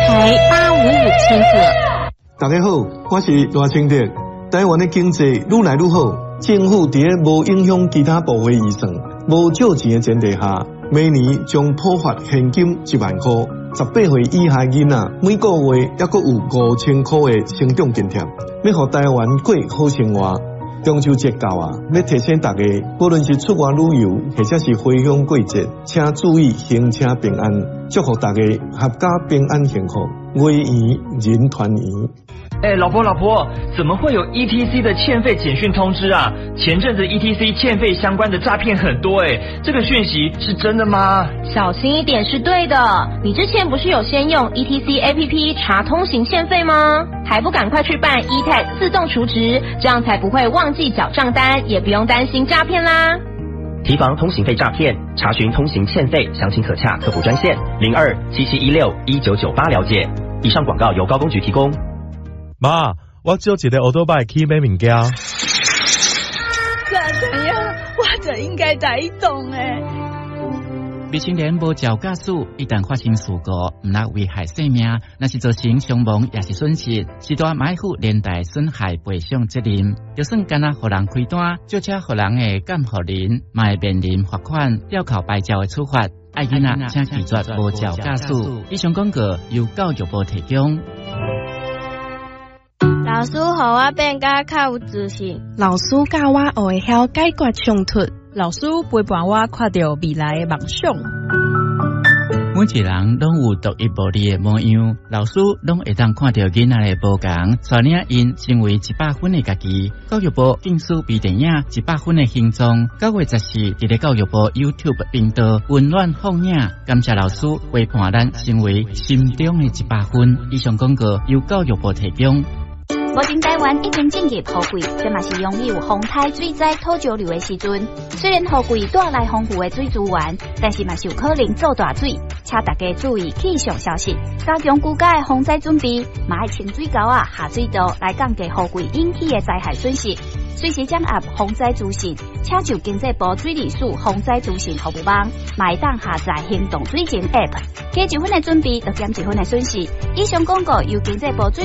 台855千赫。 大家好，我是罗清德。台湾的经济愈来愈好，政府在无影响其他部会预算、无借钱的前提下，每年将普发现金1万块，18岁以下囡仔每个月还阁有5000块的成长津贴，要互台湾过好生活。中秋节到啊，要提醒大家，无论是出外旅游，或者是回乡过节，请注意行车平安，祝福大家阖家平安幸福，月圆人团圆。 老婆，怎么会有 ETC 的欠费简讯通知啊？前阵子 ETC 欠费相关的诈骗很多这个讯息是真的吗？ 小心一点是对的。你之前不是有先用 ETC APP 查通行欠费吗？还不赶快去办 eTag 自动储值，这样才不会忘记缴账单，也不用担心诈骗啦。 提防通行费诈骗，查询通行欠费，详情可洽客服专线0277161998了解。以上广告由高工局提供。 妈，我借一个奥多拜去买物件。 怎样？我就应该在动未成年无照驾驶，一旦发生事故，唔但危害生命，若是造成伤亡也是损失，是大买负连带损害赔偿责任。就算干那互人开单，借车互人的监护人，嘛会面临罚款、吊扣牌照的处罚。爱囡仔请拒绝无照驾驶。以上广告由教育部提供。 老师，互我变甲较有自信。 老师教我学会晓解决冲突。 老师陪伴我看到未来的梦想。 每一人拢有独一无二的模样，老师拢会当看到囡仔的不同，带领因成为100分的家己。教育部竞选微电影100分的形状，9月14日在教育部 YouTube 频道温暖放映，感谢老师陪伴咱成为心中的100分。以上广告由教育部提供。 目前台湾已经进入雨季，这嘛是拥有风台水灾土石流的时阵。虽然雨季带来丰富的水资源，但是嘛是有可能做大水，请大家注意气象消息，加强居家的防灾准备，嘛爱清水沟下水道来降低雨季引起的灾害损失。随时掌握防灾资讯，请就经济部水利署防灾资讯服务网，嘛会当下载行动水情 App， 加1分的准备就减1分的损失。以上广告由经济部水